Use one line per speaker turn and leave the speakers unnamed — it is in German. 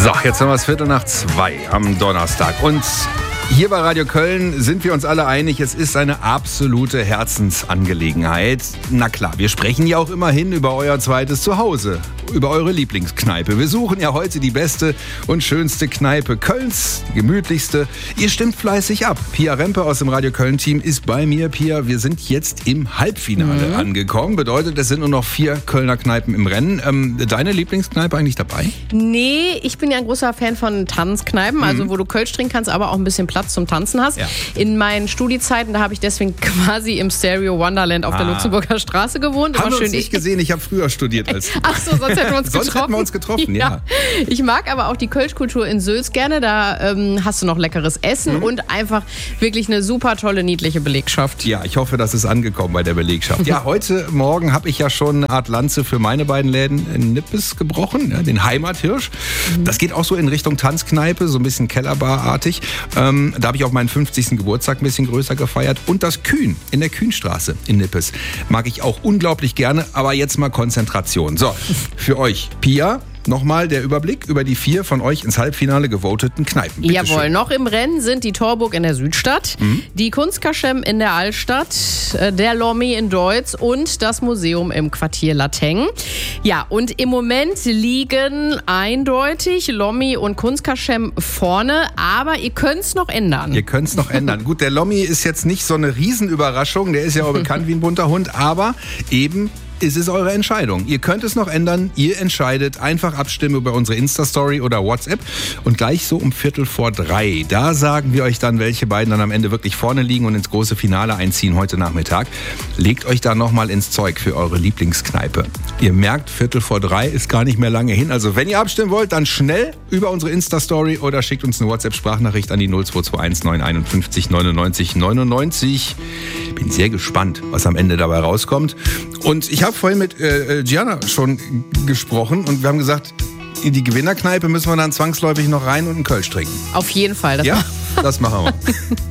So, jetzt haben wir es 1:15 am Donnerstag. Und hier bei Radio Köln sind wir uns alle einig, es ist eine absolute Herzensangelegenheit. Na klar, wir sprechen ja auch immerhin über euer zweites Zuhause, über eure Lieblingskneipe. Wir suchen ja heute die beste und schönste Kneipe Kölns, die gemütlichste. Ihr stimmt fleißig ab. Pia Rempe aus dem Radio Köln-Team ist bei mir. Pia, wir sind jetzt im Halbfinale angekommen. Bedeutet, es sind nur noch 4 Kölner Kneipen im Rennen. Deine Lieblingskneipe eigentlich dabei?
Nee, ich bin ja ein großer Fan von Tanzkneipen, also wo du Kölsch trinken kannst, aber auch ein bisschen Platz zum Tanzen hast. Ja. In meinen Studiezeiten, da habe ich deswegen quasi im Stereo Wonderland auf der Luxemburger Straße gewohnt.
Haben wir uns nicht gesehen, ich habe früher studiert als du.
Ach so, sonst hätten wir uns getroffen.
Sonst hätten wir uns getroffen, ja.
Ich mag aber auch die Kölschkultur in Sülz gerne, da hast du noch leckeres Essen und einfach wirklich eine super tolle, niedliche Belegschaft.
Ja, ich hoffe, das ist angekommen bei der Belegschaft. Ja, heute Morgen habe ich ja schon eine Art Lanze für meine beiden Läden in Nippes gebrochen, ja, den Heimathirsch. Das geht auch so in Richtung Tanzkneipe, so ein bisschen Kellerbar-artig. Da habe ich auch meinen 50. Geburtstag ein bisschen größer gefeiert. Und das Kühn in der Kühnstraße in Nippes mag ich auch unglaublich gerne. Aber jetzt mal Konzentration. So, für euch, Pia, nochmal der Überblick über die 4 von euch ins Halbfinale gevoteten Kneipen. Bitte
Jawohl,
schön.
noch im Rennen sind die Torburg in der Südstadt, die Kunstkaschem in der Altstadt, der Lommi in Deutz und das Museum im Quartier Lateng. Ja, und im Moment liegen eindeutig Lommi und Kunstkaschem vorne, aber ihr könnt es noch ändern.
Ihr könnt es noch ändern. Gut, der Lommi ist jetzt nicht so eine Riesenüberraschung, der ist ja auch bekannt wie ein bunter Hund, aber eben ist es eure Entscheidung. Ihr könnt es noch ändern, ihr entscheidet. Einfach abstimmen über unsere Insta-Story oder WhatsApp. Und gleich so um 2:15, da sagen wir euch dann, welche beiden dann am Ende wirklich vorne liegen und ins große Finale einziehen heute Nachmittag. Legt euch da nochmal ins Zeug für eure Lieblingskneipe. Ihr merkt, 2:45 ist gar nicht mehr lange hin. Also wenn ihr abstimmen wollt, dann schnell über unsere Insta-Story oder schickt uns eine WhatsApp-Sprachnachricht an die 0221 951 99 99. Bin sehr gespannt, was am Ende dabei rauskommt. Und ich habe vorhin mit Gianna schon gesprochen und wir haben gesagt, in die Gewinnerkneipe müssen wir dann zwangsläufig noch rein und einen Kölsch trinken.
Auf jeden Fall.
Das machen wir.